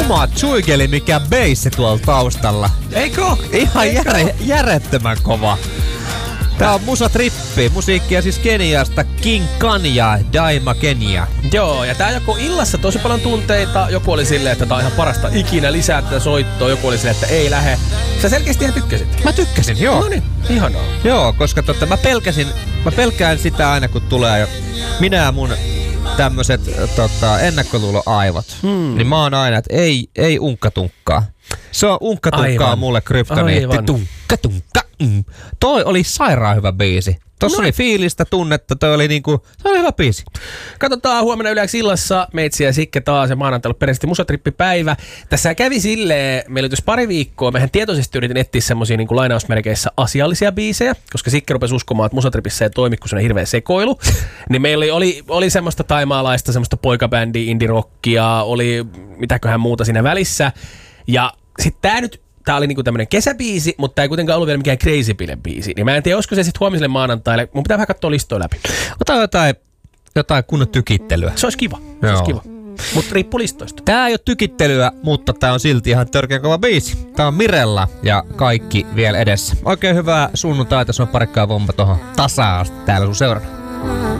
Jumala tsuikeli mikä beissi tuolla taustalla. Eikö? Ihan järjettömän kova. Tää on Musatrippi, musiikkia siis Keniasta, King Kanya, Daima Kenya. Joo, ja tää joku illassa tosi paljon tunteita, joku oli silleen, että tää on ihan parasta ikinä, lisää tätä soittoa, joku oli silleen, että ei lähe. Sä selkeästi ihan tykkäsit. Mä tykkäsin, joo. Noniin, ihanaa. Joo, koska mä pelkään sitä aina kun tulee minä ja mun tämmöset ennakkoluuloaivot. Niin mä oon aina, että ei unkkatunkkaa. Se on unkkatunkkaa mulle kryptoniitti. Tunkka. Toi oli sairaan hyvä biisi. Tossa oli fiilistä, tunnetta, toi oli se oli hyvä biisi. Katsotaan huomenna Yleäks illassa, Meitsi ja Sikke taas ja maanantaina perinteisesti Musatrippipäivä. Tässä kävi silleen, meillä oli pari viikkoa, mehän tietoisesti yritin etsiä semmosia lainausmerkeissä asiallisia biisejä, koska Sikke rupesi uskomaan, että Musatripissä ei toimi, kun se on hirveä sekoilu. Niin meillä oli semmoista taimaalaista, semmoista poikabändiä, indie-rockia, oli mitäköhän muuta siinä välissä. Ja sit tää oli tämmönen kesäbiisi, mutta tää ei kuitenkaan ollut vielä mikään Crazy Bilen-biisi. Niin mä en tiedä, olisiko se sit huomiselle maanantaille. Mun pitää vähän katsoa listoja läpi. Ota jotain kunnon tykittelyä. Se olisi kiva. Se olisi kiva. Mutta riippuu listoista. Tää ei ole tykittelyä, mutta tää on silti ihan törkeä kova biisi. Tää on Mirella ja kaikki vielä edessä. Oikein hyvää sunnuntaita, se on parikkaa vomba tohon tasaan asti täällä sun seurana.